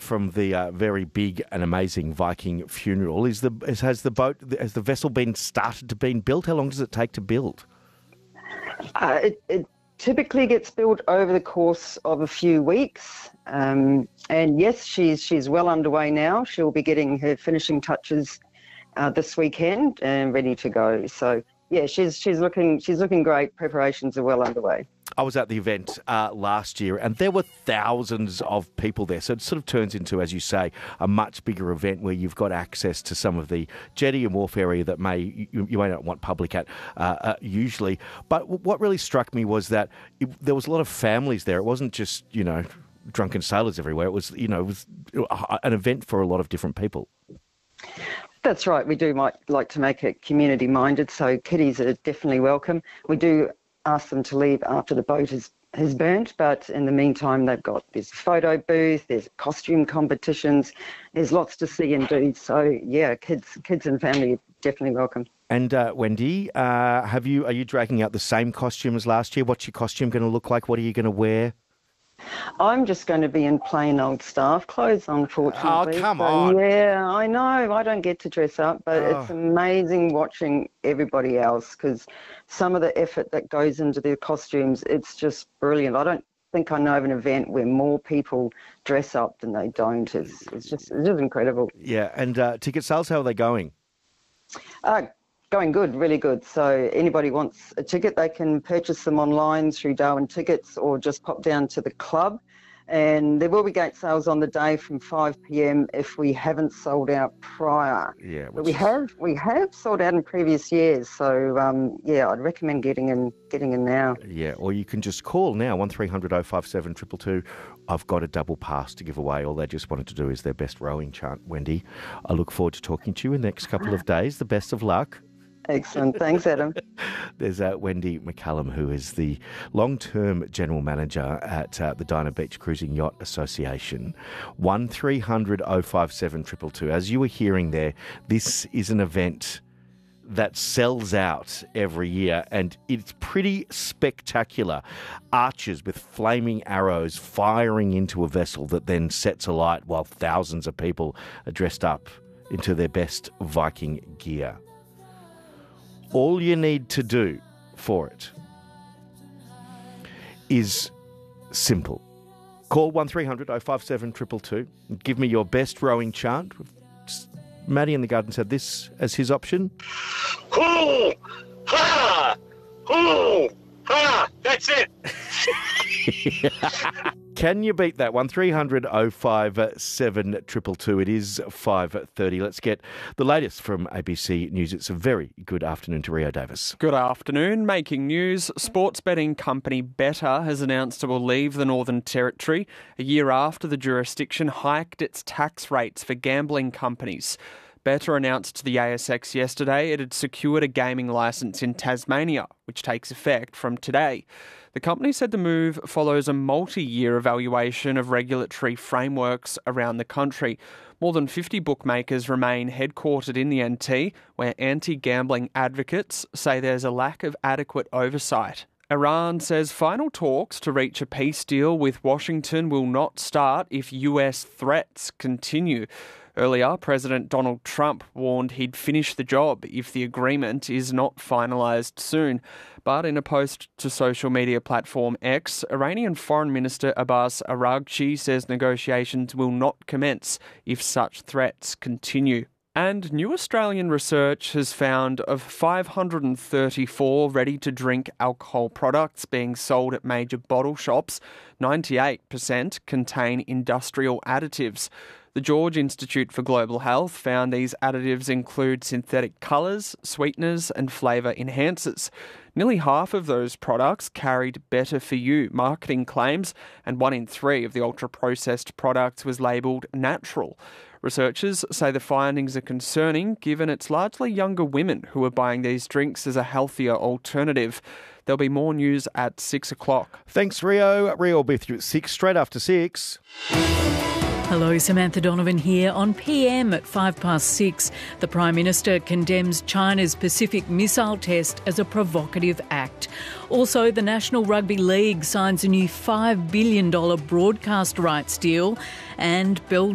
from the very big and amazing Viking funeral, has the vessel been started to being built? How long does it take to build? It typically gets built over the course of a few weeks. And yes, she's well underway now. She'll be getting her finishing touches this weekend and ready to go. So yeah, she's looking great. Preparations are well underway. I was at the event last year and there were thousands of people there. So it sort of turns into, as you say, a much bigger event where you've got access to some of the jetty and wharf area that you may not want public at usually. But what really struck me was that there was a lot of families there. It wasn't just, drunken sailors everywhere. It was an event for a lot of different people. That's right. We do like to make it community-minded, so kiddies are definitely welcome. We do ask them to leave after the boat has burnt, but in the meantime, there's a photo booth, there's costume competitions, there's lots to see and do. So yeah, kids and family are definitely welcome. And Wendy, are you dragging out the same costume as last year? What's your costume going to look like? What are you going to wear? I'm just going to be in plain old staff clothes, unfortunately. Oh, come on. Yeah, I know. I don't get to dress up, but It's amazing watching everybody else because some of the effort that goes into their costumes, it's just brilliant. I don't think I know of an event where more people dress up than they don't. It's just incredible. Yeah, and ticket sales, how are they going? Going good, really good. So anybody wants a ticket, they can purchase them online through Darwin Tickets or just pop down to the club. And there will be gate sales on the day from 5 p.m. if we haven't sold out prior. Yeah, but we have sold out in previous years. So I'd recommend getting in now. Yeah, or you can just call now 1300 057 222. I've got a double pass to give away. All they just wanted to do is their best rowing chant. Wendy, I look forward to talking to you in the next couple of days. The best of luck. Excellent. Thanks, Adam. There's Wendy McCallum, who is the long-term general manager at the Dinah Beach Cruising Yacht Association. 1300 057 222. As you were hearing there, this is an event that sells out every year, and it's pretty spectacular. Archers with flaming arrows firing into a vessel that then sets alight while thousands of people are dressed up into their best Viking gear. All you need to do for it is simple. Call 1300 057 222. Give me your best rowing chant. Matty in the garden said this as his option. Hoo! Ha! Hoo! Ha! That's it! Can you beat that? 1300 057 222. It is 5:30. Let's get the latest from ABC News. It's a very good afternoon to Rio Davis. Good afternoon. Making news, sports betting company Betr has announced it will leave the Northern Territory a year after the jurisdiction hiked its tax rates for gambling companies. Betr announced to the ASX yesterday it had secured a gaming licence in Tasmania, which takes effect from today. The company said the move follows a multi-year evaluation of regulatory frameworks around the country. More than 50 bookmakers remain headquartered in the NT, where anti-gambling advocates say there's a lack of adequate oversight. Iran says final talks to reach a peace deal with Washington will not start if US threats continue. Earlier, President Donald Trump warned he'd finish the job if the agreement is not finalised soon. But in a post to social media platform X, Iranian Foreign Minister Abbas Araghchi says negotiations will not commence if such threats continue. And new Australian research has found of 534 ready-to-drink alcohol products being sold at major bottle shops, 98% contain industrial additives. The George Institute for Global Health found these additives include synthetic colours, sweeteners and flavour enhancers. Nearly half of those products carried better for you marketing claims, and 1 in 3 of the ultra-processed products was labelled natural. Researchers say the findings are concerning given it's largely younger women who are buying these drinks as a healthier alternative. There'll be more news at 6 o'clock. Thanks, Rio. Rio will be through at 6, straight after 6. Hello, Samantha Donovan here. On PM at 6:05, the Prime Minister condemns China's Pacific missile test as a provocative act. Also, the National Rugby League signs a new $5 billion broadcast rights deal, and Bell